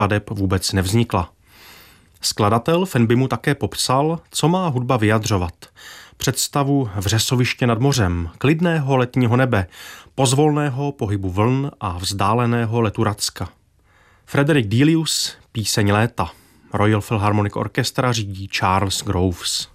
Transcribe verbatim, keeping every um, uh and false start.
skladeb vůbec nevznikla. Skladatel Fenby mu také popsal, co má hudba vyjadřovat. Představu vřesoviště nad mořem, klidného letního nebe, pozvolného pohybu vln a vzdáleného letu Racka. Frederick Delius, Píseň léta. Royal Philharmonic Orchestra řídí Charles Groves.